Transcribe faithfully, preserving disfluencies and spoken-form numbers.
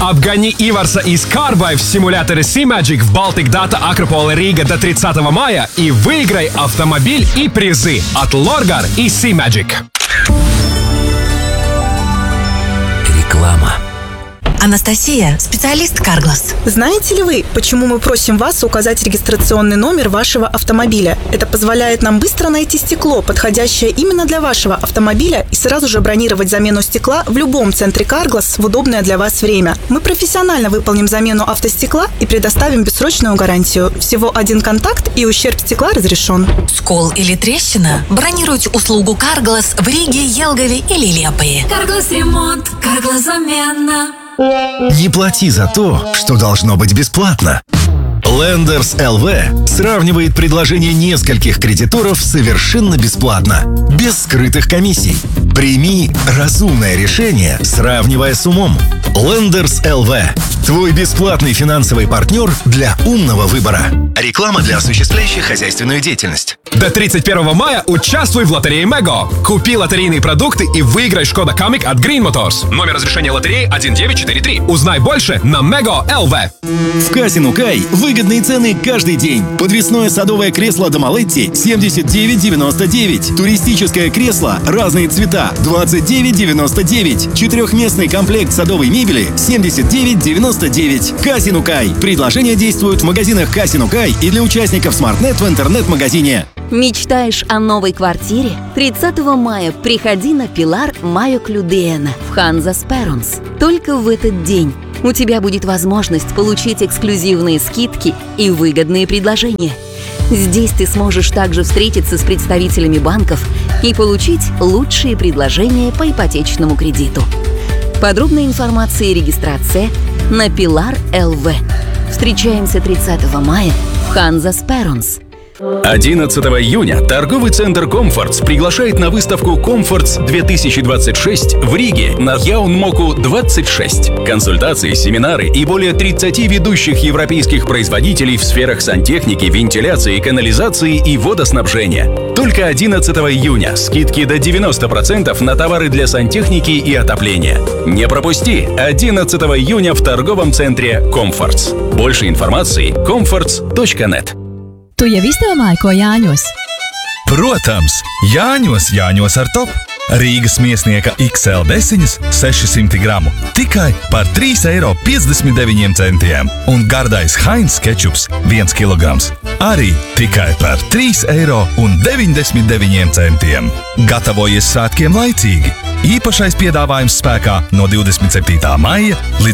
Обгони Иварса и Скарбай в симуляторе SeaMagic в Baltic Data Акрополе Рига до тридцатого мая и выиграй автомобиль и призы от Lorgar и SeaMagic. Реклама. Анастасия, специалист Carglass. Знаете ли вы, почему мы просим вас указать регистрационный номер вашего автомобиля? Это позволяет нам быстро найти стекло, подходящее именно для вашего автомобиля, и сразу же бронировать замену стекла в любом центре Carglass в удобное для вас время. Мы профессионально выполним замену автостекла и предоставим бессрочную гарантию. Всего один контакт, и ущерб стекла разрешен. Скол или трещина? Бронируйте услугу Carglass в Риге, Елгове или Лепое. Carglass ремонт, Carglass замена. Не плати за то, что должно быть бесплатно. Lenders эл ви сравнивает предложения нескольких кредиторов совершенно бесплатно, без скрытых комиссий. Прими разумное решение, сравнивая с умом. Lenders эл ви – твой бесплатный финансовый партнер для умного выбора. Реклама для осуществляющих хозяйственную деятельность. До тридцать первого мая участвуй в лотерее Mego. Купи лотерейные продукты и выиграй Шкода Камик от Green Motors. Номер разрешения лотереи один девять четыре три. Узнай больше на Mego точка эл ви. В Казино Кай выгодные цены каждый день. Подвесное садовое кресло Домалетти семьдесят девять девяносто девять. Туристическое кресло разные цвета двадцать девять девяносто девять. Четырехместный комплект садовой мебели семьдесят девять девяносто девять. Казино Кай. Предложения действуют в магазинах Казино Кай и для участников SmartNet в интернет-магазине. Мечтаешь о новой квартире? тридцатого мая приходи на Пилар Майо Клюдеена в Ханза Сперонс. Только в этот день у тебя будет возможность получить эксклюзивные скидки и выгодные предложения. Здесь ты сможешь также встретиться с представителями банков и получить лучшие предложения по ипотечному кредиту. Подробная информация и регистрация на Пилар точка эл ви. Встречаемся тридцатого мая в Ханза Сперонс. одиннадцатого июня торговый центр «Комфортс» приглашает на выставку «Комфортс две тысячи двадцать шесть» в Риге на Яунмоку двадцать шесть. Консультации, семинары и более тридцати ведущих европейских производителей в сферах сантехники, вентиляции, канализации и водоснабжения. Только одиннадцатого июня скидки до девяноста процентов на товары для сантехники и отопления. Не пропусти! одиннадцатого июня в торговом центре «Комфортс». Больше информации – комфортс точка нет. Tu jau izdomāji, ko Jāņos? Protams, Jāņos, Jāņos ar top. Rīgas miesnieka iks el desiņas sešsimt gramu tikai par trīs eiro piecdesmit deviņiem centiem. Un gardais Heinz kečups viens kilograms arī tikai par trīs eiro un deviņdesmit deviņiem centiem. Gatavojies svētkiem laicīgi! Īpašais piedāvājums spēkā no divdesmit septītā maija līdz